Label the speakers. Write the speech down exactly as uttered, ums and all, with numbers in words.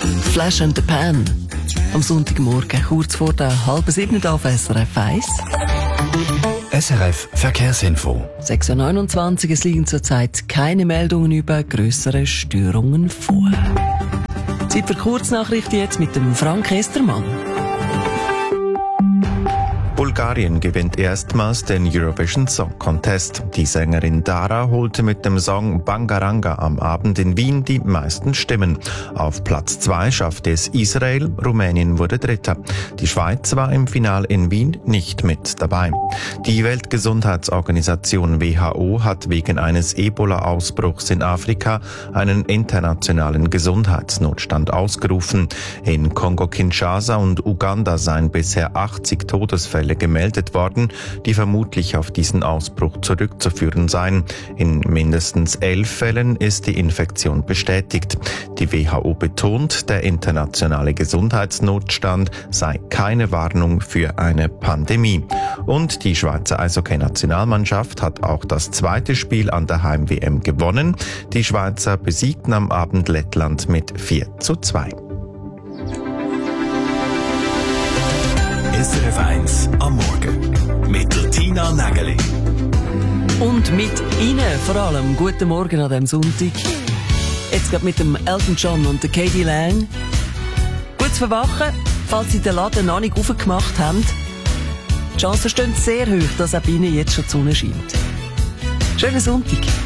Speaker 1: Flash and the Pan. Am Sonntagmorgen, kurz vor der halben sieben auf S R F eins.
Speaker 2: S R F Verkehrsinfo.
Speaker 1: sechs Uhr neunundzwanzig, es liegen zurzeit keine Meldungen über grössere Störungen vor. Zeit für Kurznachrichten jetzt mit dem Frank Estermann.
Speaker 3: Bulgarien gewinnt erstmals den Eurovision Song Contest. Die Sängerin Dara holte mit dem Song Bangaranga am Abend in Wien die meisten Stimmen. Auf Platz zwei schaffte es Israel, Rumänien wurde Dritter. Die Schweiz war im Finale in Wien nicht mit dabei. Die Weltgesundheitsorganisation W H O hat wegen eines Ebola-Ausbruchs in Afrika einen internationalen Gesundheitsnotstand ausgerufen. In Kongo-Kinshasa und Uganda seien bisher achtzig Todesfälle gemeldet worden, die vermutlich auf diesen Ausbruch zurückzuführen seien. In mindestens elf Fällen ist die Infektion bestätigt. Die W H O betont, der internationale Gesundheitsnotstand sei keine Warnung für eine Pandemie. Und die Schweizer Eishockey-Nationalmannschaft hat auch das zweite Spiel an der Heim-W M gewonnen. Die Schweizer besiegten am Abend Lettland mit vier zu zwei.
Speaker 2: S R F eins am Morgen mit der Tina Nägeli.
Speaker 1: Und mit Ihnen vor allem. Guten Morgen an diesem Sonntag. Jetzt gerade mit dem Elton John und der Katie Lang. Gutes Verwachen, falls Sie den Laden noch nicht aufgemacht haben. Die Chancen stehen sehr hoch, dass auch bei Ihnen jetzt schon die Sonne scheint. Schönen Sonntag.